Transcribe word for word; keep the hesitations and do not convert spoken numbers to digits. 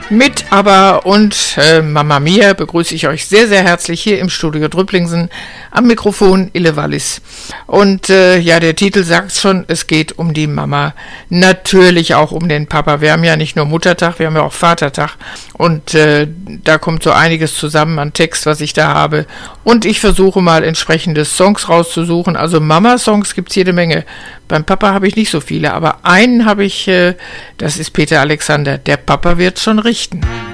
Mit ABBA und äh, Mamma Mia begrüße ich euch sehr, sehr herzlich hier im Studio Drüpplingsen. Am Mikrofon Ille Wallis. Und äh, ja, der Titel sagt schon, es geht um die Mama. Natürlich auch um den Papa. Wir haben ja nicht nur Muttertag, wir haben ja auch Vatertag. Und äh, da kommt so einiges zusammen an Text, was ich da habe. Und ich versuche mal entsprechende Songs rauszusuchen. Also Mama-Songs gibt's jede Menge. Beim Papa habe ich nicht so viele, aber einen habe ich, äh, das ist Peter Alexander. Der Papa wird schon richten.